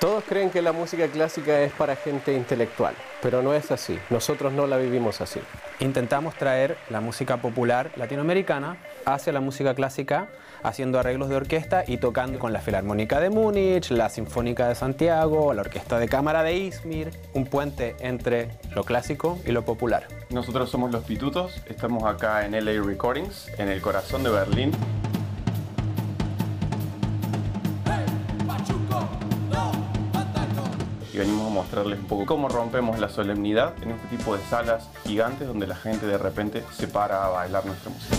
Todos creen que la música clásica es para gente intelectual, pero no es así. Nosotros no la vivimos así. Intentamos traer la música popular latinoamericana hacia la música clásica, haciendo arreglos de orquesta y tocando con la Filarmónica de Múnich, la Sinfónica de Santiago, la Orquesta de Cámara de Izmir, un puente entre lo clásico y lo popular. Nosotros somos Los Pitutos, estamos acá en LA Recordings, en el corazón de Berlín. Y venimos a mostrarles un poco cómo rompemos la solemnidad en este tipo de salas gigantes donde la gente de repente se para a bailar nuestra música.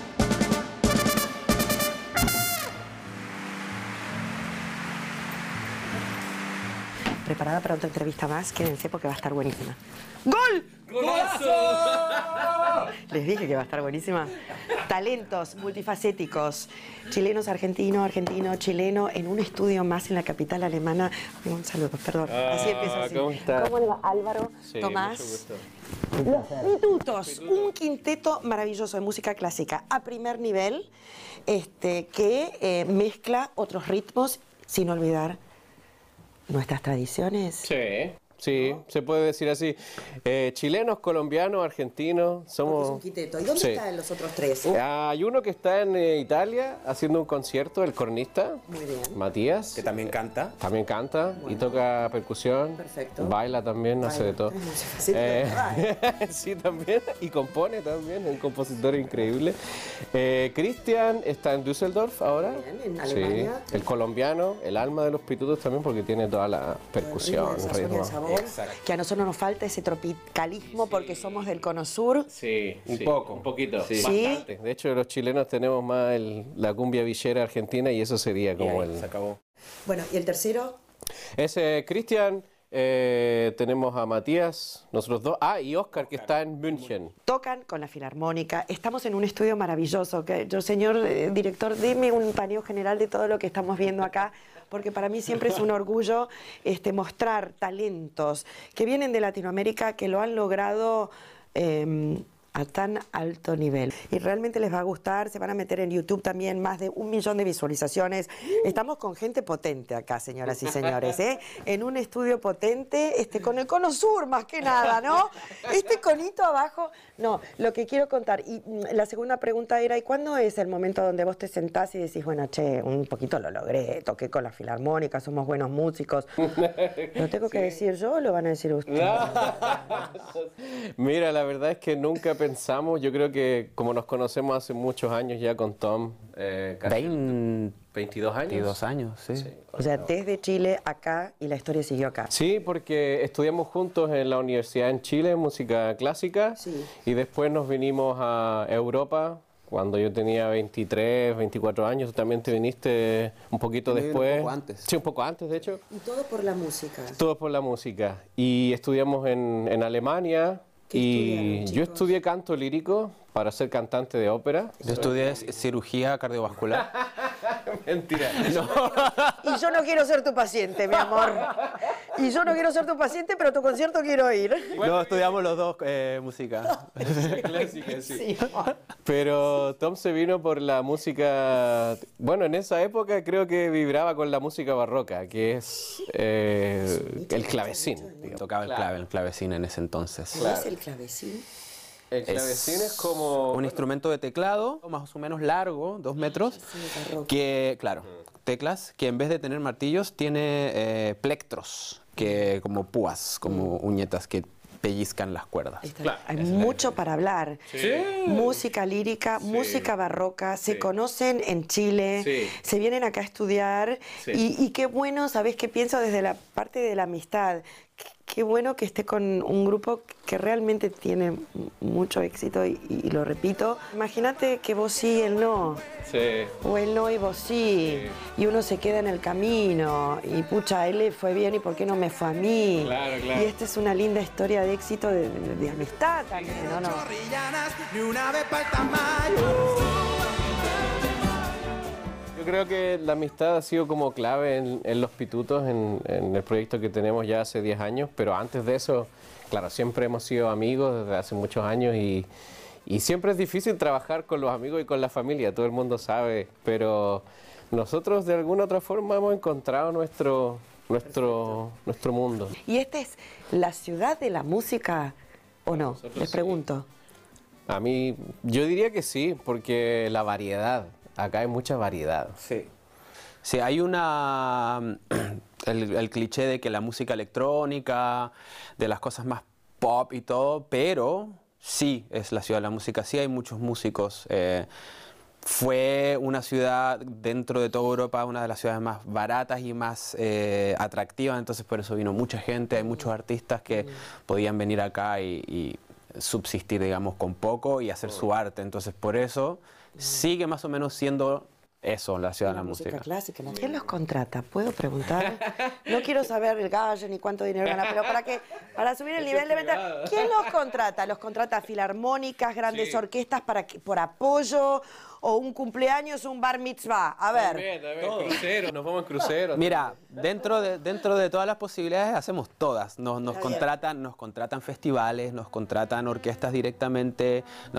Preparada para otra entrevista más, quédense porque va a estar buenísima. ¡Gol! ¡Golazo! Les dije que va a estar buenísima. Talentos multifacéticos, chilenos, argentino, chileno, en un estudio más en la capital alemana. Un saludo, perdón. Así empiezo así. ¿Cómo está? ¿Cómo le va? Álvaro, Sí, Tomás. mucho gusto. Los Pitutos, un quinteto maravilloso de música clásica a primer nivel, que mezcla otros ritmos, sin olvidar nuestras tradiciones. Sí, sí, se puede decir así. Chilenos, colombianos, argentinos, Porque somos... es un quinteto. ¿Y dónde Sí. están los otros tres? Hay uno que está en Italia haciendo un concierto, el cornista, Muy bien. Matías. Que también canta. También canta y toca percusión. Perfecto. Baila también, hace de todo. Es muy fácil. Sí, también. Y compone también, es un compositor increíble. Cristian está en Düsseldorf ahora. Bien, en Alemania. Sí. El colombiano, el alma de Los Pitutos también porque tiene toda la percusión, El ritmo, ritmo. el sabor, Exacto. que a nosotros nos falta ese tropicalismo porque somos del cono sur. Sí, Un poco. un poquito, Sí. bastante. De hecho, los chilenos tenemos más la cumbia villera argentina y eso sería como Se acabó. Bueno, y el tercero, Ese Cristian, tenemos a Matías, nosotros dos. Y Oscar, que está en München. tocan con la Filarmónica. Estamos en un estudio maravilloso. Yo, señor director, deme un paneo general de todo lo que estamos viendo acá, porque para mí siempre es un orgullo mostrar talentos que vienen de Latinoamérica, que lo han logrado a tan alto nivel. Y realmente les va a gustar, se van a meter en YouTube también, más de 1 millón de visualizaciones. Estamos con gente potente acá, señoras y señores, en un estudio potente, con el cono sur más que nada, ¿no? Este conito abajo, no, lo que quiero contar. Y la segunda pregunta era, ¿y cuándo es el momento donde vos te sentás y decís, bueno, che, un poquito lo logré, toqué con la Filarmónica, somos buenos músicos? ¿Lo tengo que decir yo o lo van a decir ustedes? Mira, la verdad es que nunca pensamos, yo creo que como nos conocemos hace muchos años ya con Tom, casi 22 años. 22 años, sí. O sea, desde Chile acá y la historia siguió acá. Sí, porque estudiamos juntos en la universidad en Chile, música clásica, Sí. y después nos vinimos a Europa cuando yo tenía 23, 24 años. Tú también te viniste un poquito Me vine un después. poco antes. Sí, un poco antes, de hecho. Y todo por la música. Todo por la música. Y estudiamos en Alemania. ¿Qué Y estudiaron, yo chicos? estudié canto lírico para ser cantante de ópera. Yo estudié cirugía cardiovascular. Mentira. No. Y yo no quiero ser tu paciente, mi amor. Y yo no quiero ser tu paciente, pero a tu concierto quiero ir. No, estudiamos los dos música. Clásica, sí. Sí. Pero Tom se vino por la música. Bueno, en esa época creo que vibraba con la música barroca, que es el clavecín. digamos. Tocaba el clavecín en ese entonces. ¿Qué es el clavecín? El clavecín es como. Un instrumento de teclado más o menos largo, 2 metros, Sí, barroco. que, claro, teclas, que en vez de tener martillos tiene plectros, que como púas, como uñetas que pellizcan las cuerdas. Hay mucho para hablar. Música lírica, música barroca, se conocen en Chile, Sí. se vienen acá a estudiar y qué bueno, ¿sabés qué pienso desde la parte de la amistad? Qué bueno que esté con un grupo que realmente tiene mucho éxito y lo repito. Imagínate que vos sí, él no. Sí. O él no y vos sí. Y uno se queda en el camino. Y pucha, a él le fue bien y ¿por qué no me fue a mí? Claro, claro. Y esta es una linda historia de éxito de amistad también, ¿no? No. Yo creo que la amistad ha sido como clave en Los Pitutos, en el proyecto que tenemos ya hace 10 años, pero antes de eso, claro, siempre hemos sido amigos desde hace muchos años y siempre es difícil trabajar con los amigos y con la familia, todo el mundo sabe, pero nosotros de alguna otra forma hemos encontrado nuestro mundo. ¿Y esta es la ciudad de la música o no? Les pregunto. A mí, yo diría que sí, porque la variedad, acá hay mucha variedad. Sí. Sí, hay el cliché de que la música electrónica, de las cosas más pop y todo, pero sí es la ciudad de la música, sí hay muchos músicos. Fue una ciudad dentro de toda Europa, una de las ciudades más baratas y más atractivas, entonces por eso vino mucha gente, hay muchos artistas que podían venir acá y subsistir, digamos, con poco y hacer su arte, entonces por eso sigue más o menos siendo eso, la ciudad de la música. Clásica. ¿Quién los contrata? ¿Puedo preguntar? No quiero saber el gallo ni cuánto dinero gana, pero para subir el nivel de venta, ¿quién los contrata? ¿Los contrata filarmónicas, grandes orquestas por apoyo o un cumpleaños o un bar mitzvah? A ver. También, cruceros, nos vamos en cruceros. Mira, dentro de todas las posibilidades hacemos todas. Nos contratan festivales, nos contratan orquestas directamente.